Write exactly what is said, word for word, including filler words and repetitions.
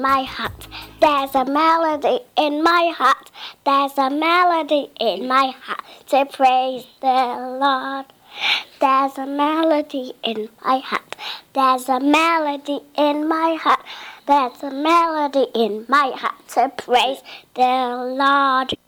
my heart. There's a melody in my heart. There's a melody in my heart. Say praise the Lord. There's a melody in my heart. There's a melody in my heart. There's a melody in my heart. Say praise the Lord.